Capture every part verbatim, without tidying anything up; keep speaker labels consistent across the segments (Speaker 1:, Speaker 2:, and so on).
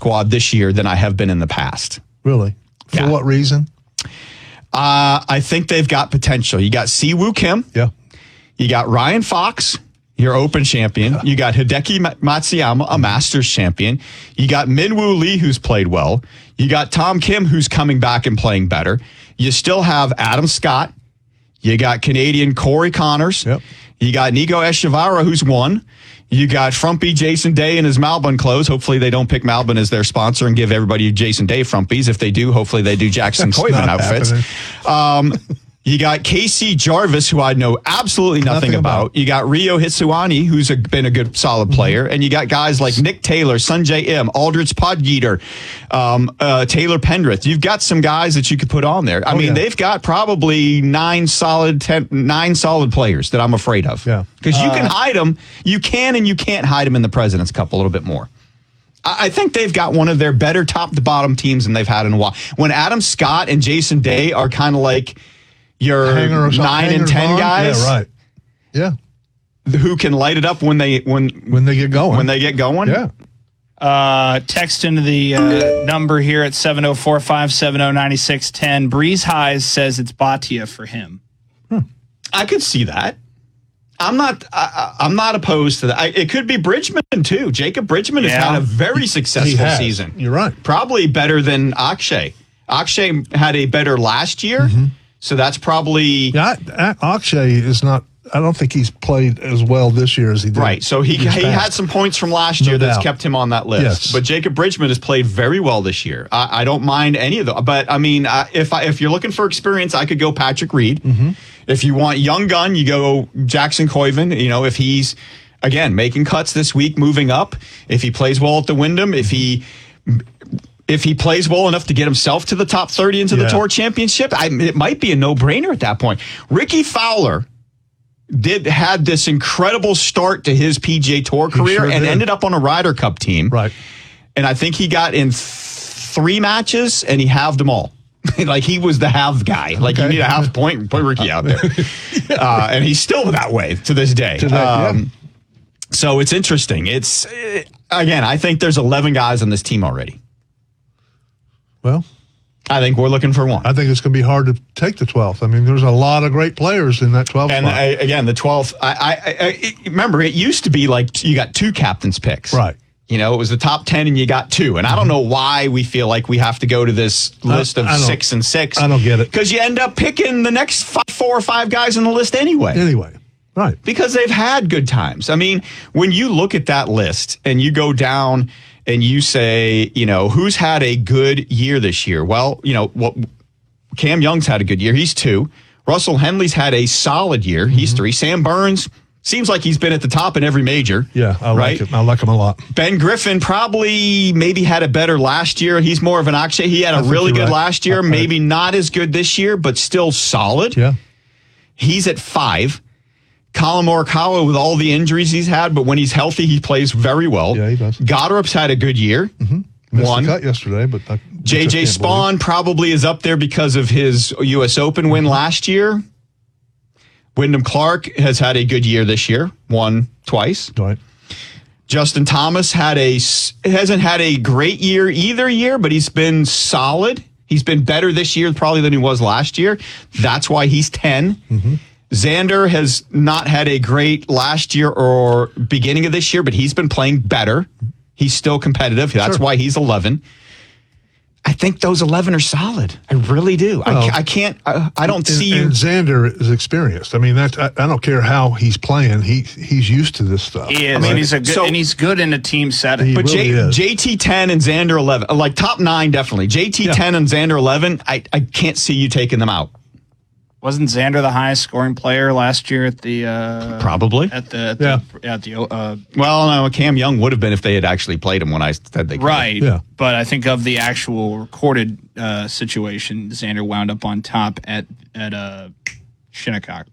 Speaker 1: squad this year than I have been in the past.
Speaker 2: Really? For
Speaker 1: Yeah.
Speaker 2: what reason?
Speaker 1: Uh, I think they've got potential. You got Siwoo Kim.
Speaker 2: Yeah.
Speaker 1: You got Ryan Fox, your Open champion. You got Hideki Matsuyama, a Masters champion. You got Minwoo Lee, who's played well. You got Tom Kim, who's coming back and playing better. You still have Adam Scott. You got Canadian Corey Connors.
Speaker 2: Yep.
Speaker 1: You got Nico Echevarria, who's won. You got Frumpy Jason Day in his Malbon clothes. Hopefully they don't pick Malbon as their sponsor and give everybody Jason Day Frumpies. If they do, hopefully they do Jackson
Speaker 2: That's
Speaker 1: Koiven
Speaker 2: not
Speaker 1: outfits. Um, you got Casey Jarvis, who I know absolutely nothing,
Speaker 2: Nothing
Speaker 1: about.
Speaker 2: about.
Speaker 1: You got Rio Hitsuani, who's a, been a good, solid player. And you got guys like Nick Taylor, Sunjay M, Aldrich Podgeter, um, uh, Taylor Pendrith. You've got some guys that you could put on there. I
Speaker 2: Oh,
Speaker 1: mean,
Speaker 2: yeah.
Speaker 1: they've got probably nine solid, ten, nine solid players that I'm afraid of.
Speaker 2: Yeah.
Speaker 1: Because you
Speaker 2: Uh,
Speaker 1: can hide them. You can and you can't hide them in the President's Cup a little bit more. I I think they've got one of their better top to bottom teams than they've had in a while. When Adam Scott and Jason Day are kind of like your
Speaker 2: Hanger or something,
Speaker 1: nine and
Speaker 2: hangers
Speaker 1: ten
Speaker 2: on?
Speaker 1: guys
Speaker 2: Yeah, right. Yeah.
Speaker 1: who can light it up when they when
Speaker 2: When they get going.
Speaker 1: when they get going.
Speaker 2: Yeah.
Speaker 3: Uh, text into the uh, number here at seven oh four five seven oh nine six one oh. Breeze Highs says it's Bhatia for him.
Speaker 1: I could see that. I'm not. I, I- I'm not opposed to that. I, it could be Bridgman too. Jacob Bridgman has
Speaker 3: Yeah.
Speaker 1: had a very
Speaker 2: He
Speaker 1: successful
Speaker 2: has.
Speaker 1: season.
Speaker 2: You're right.
Speaker 1: Probably better than Akshay. Akshay had a better last year, so that's probably
Speaker 2: Yeah, I, I, Akshay is not. I don't think he's played as well this year as he did.
Speaker 1: right. So he
Speaker 2: years
Speaker 1: he
Speaker 2: past.
Speaker 1: had some points from last
Speaker 2: No
Speaker 1: year that's
Speaker 2: doubt.
Speaker 1: kept him on that list.
Speaker 2: Yes.
Speaker 1: But Jacob Bridgman has played very well this year. I, I don't mind any of them. But I mean, I, if I, if you're looking for experience, I could go Patrick Reed. If you want young gun, you go Jackson Koiven. You know, if he's again making cuts this week, moving up. If he plays well at the Wyndham, if he if he plays well enough to get himself to the top thirty into the
Speaker 2: Yeah.
Speaker 1: Tour Championship, I, it might be a no-brainer at that point. Ricky Fowler did had this incredible start to his P G A Tour career
Speaker 2: sure
Speaker 1: and
Speaker 2: did.
Speaker 1: ended up on a Ryder Cup team.
Speaker 2: Right.
Speaker 1: And I think he got in th- three matches and he halved them all. Like he was the halve guy. Like you
Speaker 2: Okay.
Speaker 1: need a half point, put Ricky out there. uh, and he's still that way to this day.
Speaker 2: Today, yeah.
Speaker 1: Um, So it's interesting. It's uh, again, I think there's eleven guys on this team already.
Speaker 2: Well,
Speaker 1: I think we're looking for one.
Speaker 2: I think it's going to be hard to take the twelfth. I mean, there's a lot of great players in that twelfth
Speaker 1: And
Speaker 2: spot.
Speaker 1: I, again, the twelfth. I, I, I, I remember it used to be like you got two captains picks,
Speaker 2: Right.
Speaker 1: You know, it was the top ten, and you got two. And I don't know why we feel like we have to go to this list of
Speaker 2: I don't-
Speaker 1: six and six.
Speaker 2: I don't get it.
Speaker 1: Because you end up picking the next five, four or five guys on the list anyway.
Speaker 2: Anyway, right.
Speaker 1: Because they've had good times. I mean, when you look at that list and you go down and you say, you know, who's had a good year this year? Well, you know, what Cam Young's had a good year. He's two. Russell Henley's had a solid year. He's
Speaker 2: Mm-hmm.
Speaker 1: three. Sam Burns seems like he's been at the top in every major.
Speaker 2: Yeah, I
Speaker 1: right?
Speaker 2: like him. I like him a lot.
Speaker 1: Ben Griffin probably maybe had a better last year. He's more of an Akshay. He had a
Speaker 2: I think
Speaker 1: really
Speaker 2: you're
Speaker 1: good
Speaker 2: right.
Speaker 1: last year.
Speaker 2: Right.
Speaker 1: Maybe not as good this year, but still solid.
Speaker 2: Yeah.
Speaker 1: He's at five. Colin Morikawa with all the injuries he's had, but when he's healthy, he plays very well.
Speaker 2: Yeah, he does.
Speaker 1: Goddard's had a good year.
Speaker 2: Missed
Speaker 1: One.
Speaker 2: the cut yesterday, but I,
Speaker 1: J J
Speaker 2: I can't
Speaker 1: Spawn probably is up there because of his U S Open win last year. Wyndham Clark has had a good year this year, won twice.
Speaker 2: believe. Right.
Speaker 1: Justin Thomas had a s- hasn't had a great year either year, but he's been solid. He's been better this year probably than he was last year. That's why he's ten. Xander has not had a great last year or beginning of this year, but he's been playing better. He's still competitive. That's
Speaker 2: Sure.
Speaker 1: why he's eleven. I think those eleven are solid. I really do. I,
Speaker 2: Well,
Speaker 1: ca- I can't. I, I don't
Speaker 2: And,
Speaker 1: see you.
Speaker 2: and Xander is experienced. I mean, that's I, I don't care how he's playing. He he's used to this stuff.
Speaker 3: He is,
Speaker 1: mean,
Speaker 3: and he's a good,
Speaker 1: so-
Speaker 3: and he's good in a team setting.
Speaker 2: He
Speaker 1: But
Speaker 2: really
Speaker 1: J,
Speaker 2: is.
Speaker 1: J T ten and Xander eleven, uh, like top nine, definitely. J T ten and Xander eleven, I, I can't see you taking them out.
Speaker 3: Wasn't Xander the highest scoring player last year at the uh,
Speaker 1: Probably.
Speaker 3: at the at
Speaker 2: Yeah.
Speaker 3: the, at the uh,
Speaker 1: Well, no, Cam Young would have been if they had actually played him when I said they could.
Speaker 3: right?
Speaker 2: Yeah.
Speaker 3: But I think of the actual recorded uh, situation, Xander wound up on top at at uh, Shinnecock.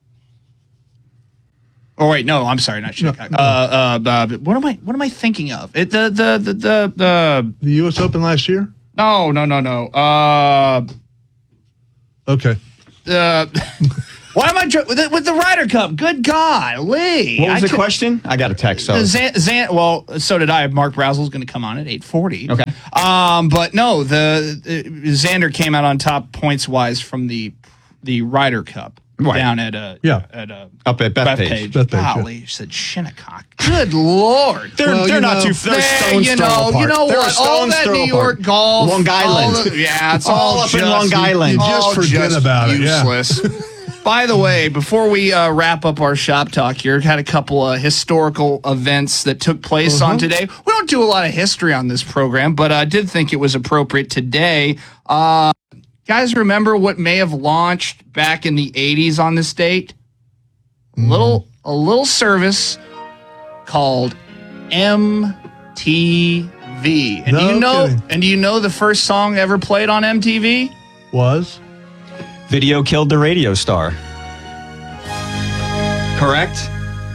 Speaker 3: Oh wait, no, I'm sorry, not Shinnecock.
Speaker 2: No.
Speaker 3: Uh, uh, uh, what am I? What am I thinking of? It the the the the, the
Speaker 2: The U S Open last year.
Speaker 3: no no no no. Uh,
Speaker 2: Okay.
Speaker 3: uh, why am I dr- with the, with the Ryder Cup? Good God, Lee!
Speaker 1: What was
Speaker 3: I
Speaker 1: the
Speaker 3: could-
Speaker 1: question? I got a text. So
Speaker 3: The Zan, Zan, well, so did I. Mark Brazel's going to come on at eight forty.
Speaker 1: Okay.
Speaker 3: Um, but no, the, the Xander came out on top points wise from the the Ryder Cup
Speaker 1: Right.
Speaker 3: down at a
Speaker 2: Yeah.
Speaker 3: at a
Speaker 1: Up at Bethpage.
Speaker 3: Bethpage.
Speaker 2: Bethpage, yeah.
Speaker 3: Golly, you said Shinnecock. Good Lord.
Speaker 1: They're,
Speaker 2: Well,
Speaker 1: they're
Speaker 2: you
Speaker 1: not
Speaker 2: know,
Speaker 1: too. They're
Speaker 3: There,
Speaker 1: stones
Speaker 3: you
Speaker 1: throw
Speaker 3: know,
Speaker 1: apart.
Speaker 3: you know
Speaker 1: They're
Speaker 3: what? All
Speaker 1: stones
Speaker 3: that
Speaker 1: throw
Speaker 3: New
Speaker 1: apart.
Speaker 3: York golf,
Speaker 1: Long Island.
Speaker 3: all the- yeah, it's
Speaker 1: All
Speaker 3: all
Speaker 1: up in
Speaker 3: just-
Speaker 1: Long Island.
Speaker 2: you just
Speaker 3: all
Speaker 2: forget
Speaker 3: just
Speaker 2: about it, yeah.
Speaker 3: useless. By the way, before we uh, wrap up our shop talk here, had a couple of historical events that took place
Speaker 2: Uh-huh.
Speaker 3: on today. We don't do a lot of history on this program, but I did think it was appropriate today. Uh, guys, remember what may have launched back in the eighties on this date?
Speaker 2: Mm.
Speaker 3: Little a little service called M T V. And do
Speaker 2: No
Speaker 3: you know?
Speaker 2: kidding.
Speaker 3: And do you know the first song ever played on M T V?
Speaker 2: Was?
Speaker 1: Video killed the radio star. Correct?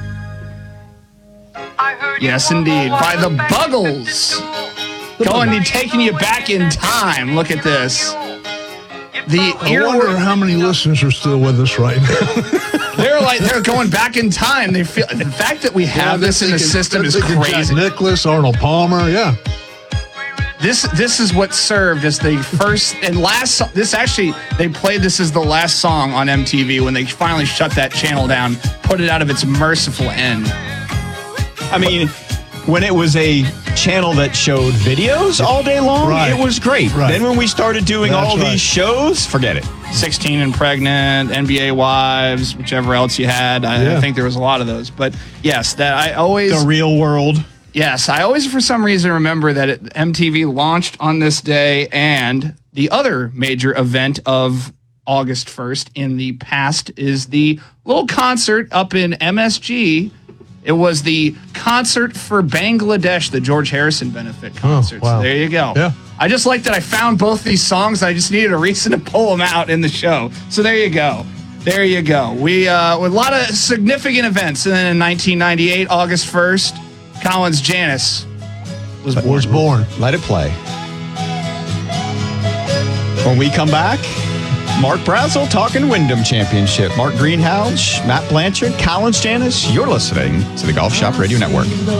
Speaker 3: Yes, indeed. By the Buggles. Going and taking you back in time. Look at this. The
Speaker 2: I wonder
Speaker 3: earworm.
Speaker 2: how many listeners are still with us right now.
Speaker 3: They're like they're going back in time. They feel the fact that we have this in the system is crazy.
Speaker 2: Nicholas, Arnold Palmer, yeah.
Speaker 3: This this is what served as the first and last. so- This actually they played this as the last song on M T V when they finally shut that channel down, put it out of its merciful end.
Speaker 1: I mean, when it was a channel that showed videos all day long,
Speaker 2: Right.
Speaker 1: it was great.
Speaker 2: Right.
Speaker 1: Then when we started doing
Speaker 2: That's
Speaker 1: all
Speaker 2: right.
Speaker 1: these shows, forget it.
Speaker 3: sixteen and pregnant, N B A wives, whichever else you had. I,
Speaker 2: Yeah.
Speaker 3: I think there was a lot of those. But yes, that I always
Speaker 1: The real world.
Speaker 3: yes, I always for some reason remember that it, M T V launched on this day, and the other major event of August first in the past is the little concert up in M S G. It was the concert for Bangladesh, the George Harrison benefit concert.
Speaker 2: wow.
Speaker 3: So there you go.
Speaker 2: Yeah.
Speaker 3: I just like that I found both these songs. I just needed a reason to pull them out in the show. So there you go. There you go. We uh, with a lot of significant events. And then in nineteen ninety-eight, August first, Collins Janis was born.
Speaker 2: Was born.
Speaker 1: Let it play. When we come back, Mark Brazel talking Wyndham Championship. Mark Greenhouse, Matt Blanchard, Collins Janis. You're listening to the Golf Shop Radio Network.